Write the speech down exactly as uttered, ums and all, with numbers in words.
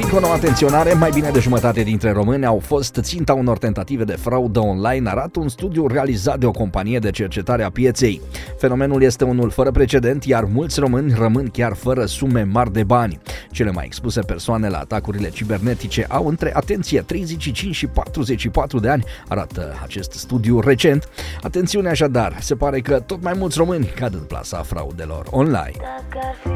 Cu o nouă atenționare, mai bine de jumătate dintre români au fost ținta unor tentative de fraudă online, arată un studiu realizat de o companie de cercetare a pieței. Fenomenul este unul fără precedent, iar mulți români rămân chiar fără sume mari de bani. Cele mai expuse persoane la atacurile cibernetice au între, atenție, treizeci și cinci și patruzeci și patru de ani, arată acest studiu recent. Atențiune așadar, se pare că tot mai mulți români cad în plasa fraudelor online.